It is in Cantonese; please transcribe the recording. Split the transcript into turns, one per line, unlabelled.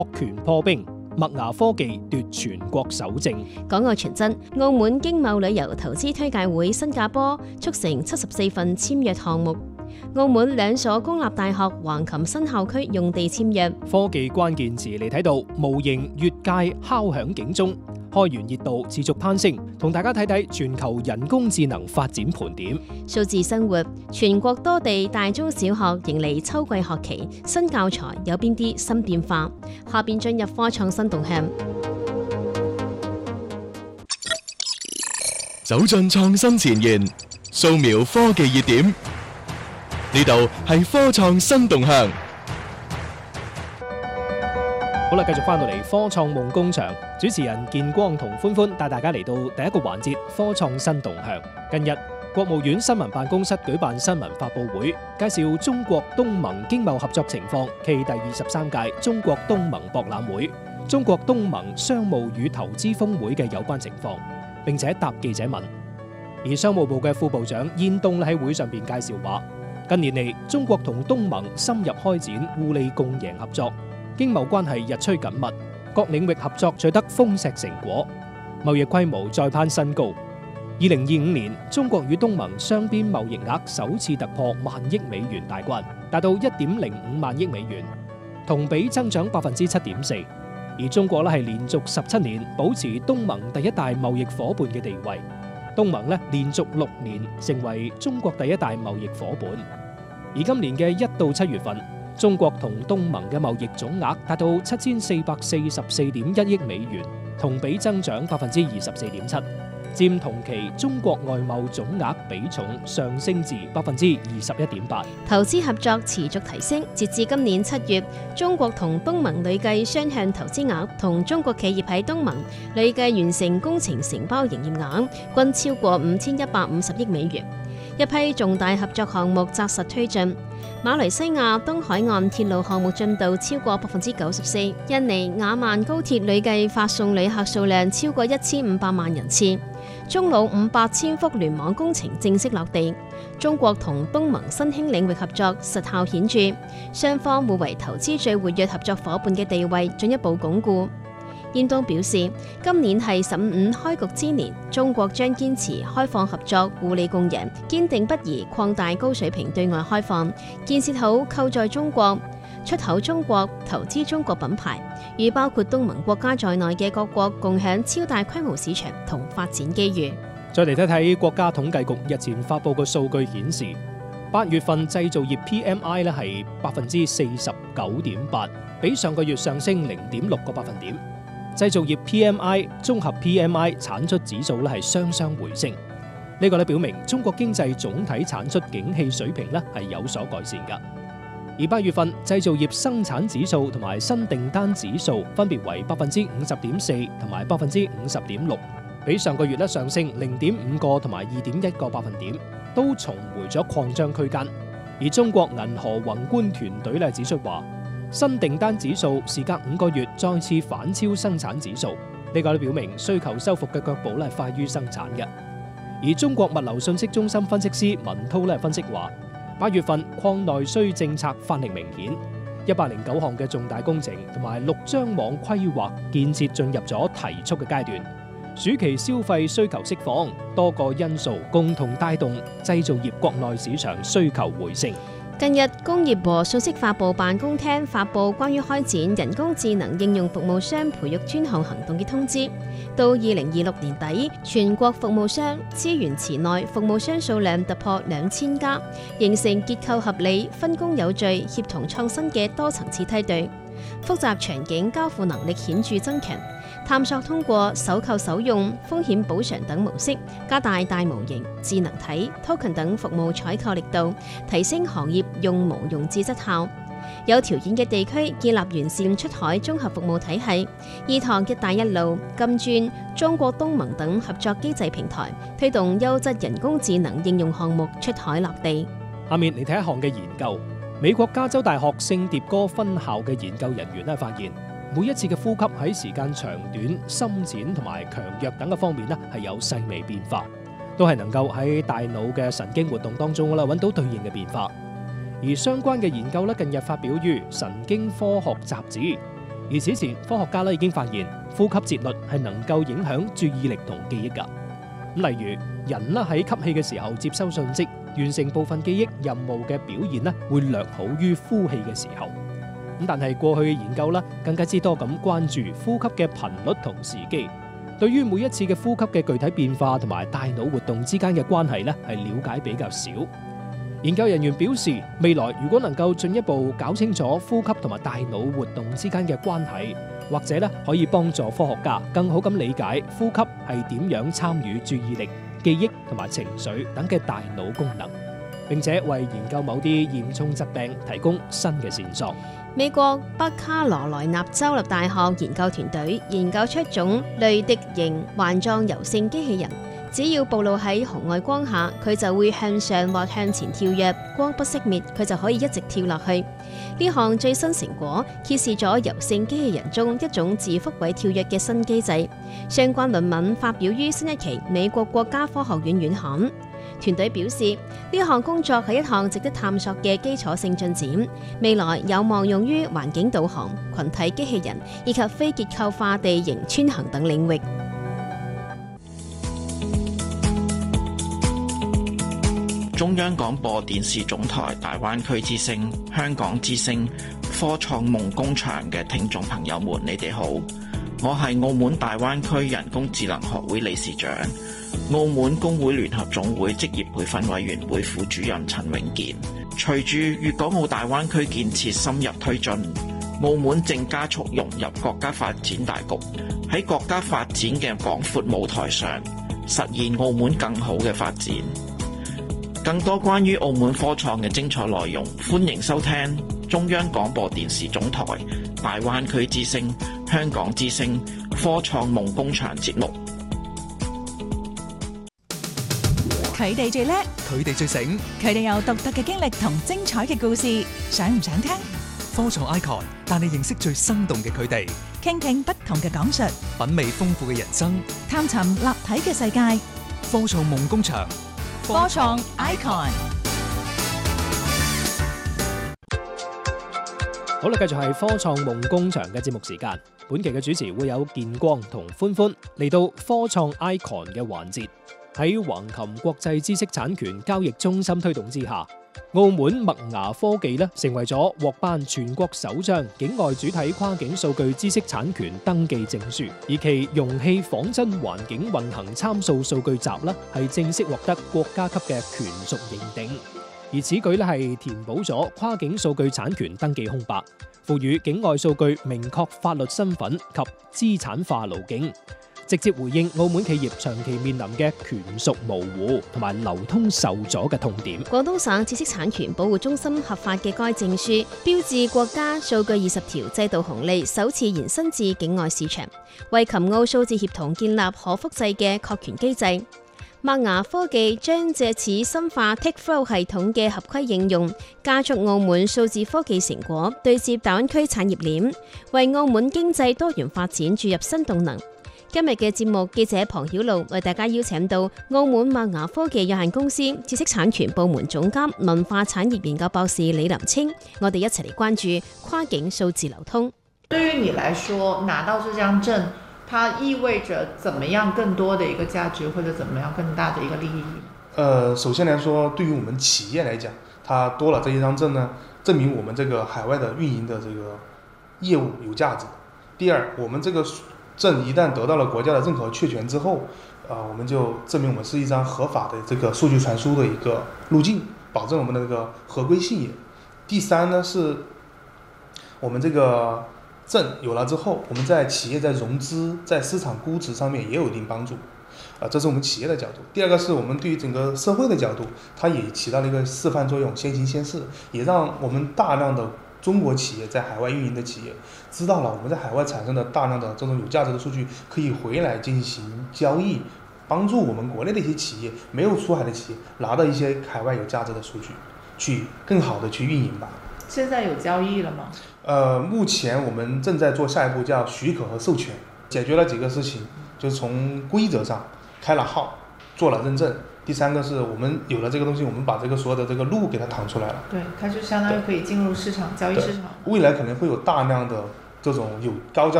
權破冰，麥芽科技奪全國首正。
港澳傳真，澳門經貿旅遊投資推介會新加坡促成74份簽約項目。澳門2所公立大學橫琴新校區用地簽約。
科技關鍵詞嚟睇到模型越界敲響警鐘，開源熱度持續攀升。同大家睇睇全球人工智能發展盤點。
數字生活，全國多地大中小學迎嚟秋季學期，新教材有邊啲新變化？下邊進入科創新動向。
走進創新前沿，掃描科技熱點。呢度係科創新動向。
好啦，繼續翻到嚟科創夢工場，主持人建光同歡歡帶大家嚟到第一個環節科創新動向。近日，國務院新聞辦公室舉辦新聞發佈會，介紹中國東盟經貿合作情況暨第23屆中國東盟博覽會、中國東盟商務與投資峰會嘅有關情況，並且答記者問。而商務部嘅副部長燕東喺會上邊介紹話，近年嚟，中國同東盟深入開展互利共贏合作，經貿關係日趨緊密，各領域合作取得豐碩成果，貿易規模再攀新高。2025年，中國與東盟雙邊貿易額首次突破萬億美元大關，達到1.05萬億美元，同比增長7.4%。而中國係連續17年保持東盟第一大貿易夥伴嘅地位，東盟連續6年成為中國第一大貿易夥伴。而今年嘅1到7月份，中國同東盟嘅貿易總額達到7444.1億美元，同比增長24.7%，佔同期中國外貿總額比重上升至21.8%。
投資合作持續提升，截至今年7月，中國同東盟累計雙向投資額同中國企業喺東盟累計完成工程承包營業額均超過5150億美元。一批重大合作項目紮實推進，馬來西亞東海岸鐵路項目進度超過94%，印尼雅萬高鐵累計發送旅客數量超過1500萬人次，中老500千幅聯網工程正式落地，中國同東盟新興領域合作實效顯著，雙方互為投資最活躍合作伙伴嘅地位進一步鞏固。燕東表示，今年係15開局之年，中國將堅持開放合作、互利共贏，堅定不移擴大高水平對外開放，建設好購在中國、出口中國、投資中國品牌，與包括東盟國家在內嘅各國共享超大規模市場同發展機遇。
再嚟睇睇國家統計局日前發佈嘅數據顯示，8月份製造業 PMI 係49.8%，比上個月上升0.6個百分點。製造業 PMI、綜合 PMI 產出指數係雙雙回升，呢個表明中國經濟總體產出景氣水平係有所改善㗎。而8月份製造業生產指數同埋新訂單指數分別為50.4%同埋50.6%，比上個月上升0.5個同埋2.1個百分點，都重回咗擴張區間。而中國銀河宏觀團隊指出話，新訂單指數時隔5個月再次反超生產指數，呢個表明需求修復嘅腳步係快於生產嘅。而中國物流信息中心分析師文濤分析話，8月份擴內需政策發力明顯，109項嘅重大工程同埋陸張網規劃建設進入咗提速嘅階段，暑期消費需求釋放，多個因素共同帶動製造業國內市場需求回升。
近日，工業和信息發佈辦公廳發佈關於開展人工智能應用服務商培育專項行動嘅通知。到2026年底，全國服務商資源池內服務商數量突破2000家，形成結構合理、分工有序、協同創新嘅多層次梯隊，複雜場景交付能力顯著增強。探索通過首購首用、風險補償等模式，加大大模型、智能體、token 等服務採購力度，提升行業用無用智質效。有條件嘅地區建立完善出海綜合服務體系，依託一帶一路、金磚、中國東盟等合作機制平台，推動優質人工智能應用項目出海落地。
下面嚟睇一項嘅研究，美國加州大學聖迭戈分校嘅研究人員發現，每一次嘅呼吸喺時間長短、深淺同埋強弱等嘅方面係有細微變化，都係能夠喺大腦嘅神經活動當中揾到對應嘅變化。而相關嘅研究近日發表於《神經科學雜誌》， 而此前科學家已經發現呼吸節律係能夠影響注意力同記憶㗎。例如人喺吸氣嘅時候接收信息，完成部分記憶任務嘅表現會略好於呼氣嘅時候。但係過去嘅研究更加之多咁關注呼吸嘅頻率同時機，對於每一次嘅呼吸嘅具體變化同埋大腦活動之間嘅關係係了解比較少。研究人員表示，未來如果能夠進一步搞清楚呼吸同埋大腦活動之間嘅關係，或者可以幫助科學家更好咁理解呼吸係點樣參與注意力、記憶同埋情緒等嘅大腦功能，並且為研究某啲嚴重疾病提供新嘅線索。
美國北卡羅來納州立大學研究團隊研究出一種雷迪型環狀柔性機器人，只要暴露喺紅外光下，佢就會向上或向前跳躍，光不熄滅，佢就可以一直跳落去。呢項最新成果揭示咗柔性機器人中一種自復位跳躍嘅新機制。相關論文發表於新一期美國國家科學院院刊。團隊表示，呢項工作係一項值得探索嘅基礎性進展，未來有望用於環境導航、群體機器人以及非結構化地形穿行等領域。
中央廣播電視總台大灣區之聲、香港之聲、科創夢工場嘅聽眾朋友們，你哋好，我係澳門大灣區人工智能學會理事長、澳門工會聯合總會職業培訓委員會副主任陳永健。隨住粵港澳大灣區建設深入推進，澳門正加速融入國家發展大局，喺國家發展嘅廣闊舞台上，實現澳門更好嘅發展。更多關於澳門科創嘅精彩內容，歡迎收聽中央廣播電視總台大灣區之聲、香港之聲、科創夢工場節目。
佢哋最叻，
佢哋最醒，
佢哋有獨特嘅經歷同精彩嘅故事，想唔想聽？
科創 icon 帶你認識最生動嘅佢哋，
傾聽不同嘅講述，
品味豐富嘅人生，
探尋立體嘅世界。
科創夢工場，
科創 icon。
好啦，繼續係科創夢工場嘅節目時間。本期嘅主持會有建光同歡歡嚟到科創 icon 嘅環節。喺橫琴國際知識產權交易中心推動之下，澳門麥芽科技成為咗獲頒全國首張境外主體跨境數據知識產權登記證書，而其容器仿真環境運行參數數據集係正式獲得國家級嘅權屬認定。而此舉係填補咗跨境數據產權登記空白，賦予境外數據明確法律身份及資產化路徑，直接回應澳門企業長期面臨嘅權屬模糊同埋流通受阻嘅痛點。
廣東省知識產權保護中心核發嘅該證書，標誌國家數據20條制度紅利首次延伸至境外市場，為琴澳數字協同建立可複製嘅確權機制。麥芽科技將借此深化 TakeFlow 系統嘅合規應用，加速澳門數字科技成果對接大灣區產業鏈，為澳門經濟多元發展注入新動能。今日嘅節目，記者龐曉露為大家邀請到澳門麥芽科技有限公司知識產權部門總監、文化產業研究博士李林清，我哋一齊嚟關注跨境數字流通。
對於你來說，拿到這張證，它意味着怎麼樣更多的一個價值，或者怎麼樣更大的一個利益？
首先來說，對於我們企業來講，它多了這一張證呢，證明我們這個海外的運營的這個業務有價值。第二，我們這個證一旦得到了國家的認可確權之後，我們就證明我們是一張合法的這個數據傳輸的一個路徑，保證我們的這個合規性也。第三呢，是我們這個證有了之後，我們在企業在融資、在市場估值上面也有一定幫助，這是我們企業的角度。第二個是我們對於整個社會的角度，它也起到了一個示範作用，先行先試，也讓我們大量的中國企業在海外運營的企業知道了我們在海外產生的大量的這種有價值的數據可以回來進行交易，幫助我們國內的一些企業沒有出海的企業拿到一些海外有價值的數據，去更好的去運營吧。
現在有交易了嗎？
目前我們正在做下一步叫許可和授權，解決了幾個事情，就是從規則上開了號，做了認證。第三個是我們有了這個東西，我們把這個所有的這個路給它趟出來了。
對，它就相當於可以進入市場交易市場。
未來可能會有大量的这种有高价